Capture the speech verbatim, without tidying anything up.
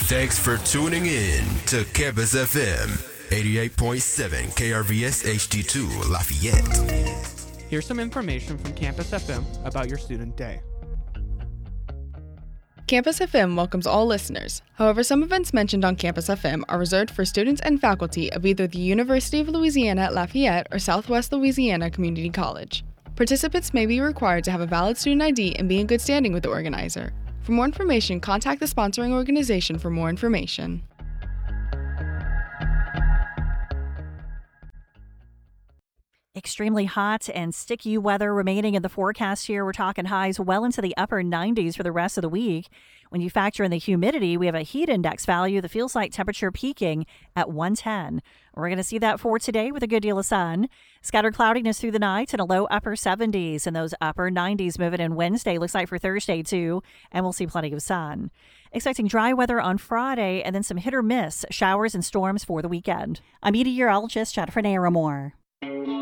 Thanks for tuning in to Campus F M, eighty-eight point seven K R V S H D two Lafayette. Here's some information from Campus F M about your student day. Campus F M welcomes all listeners. However, some events mentioned on Campus F M are reserved for students and faculty of either the University of Louisiana at Lafayette or Southwest Louisiana Community College. Participants may be required to have a valid student I D and be in good standing with the organizer. For more information, contact the sponsoring organization for more information. Extremely hot and sticky weather remaining in the forecast here. We're talking highs well into the upper nineties for the rest of the week. When you factor in the humidity, we have a heat index value that feels like temperature peaking at one ten. We're going to see that for today with a good deal of sun. Scattered cloudiness through the night and a low upper seventies, and those upper nineties moving in Wednesday. Looks like for Thursday too, and we'll see plenty of sun. Expecting dry weather on Friday and then some hit or miss showers and storms for the weekend. I'm meteorologist Jennifer Naramore.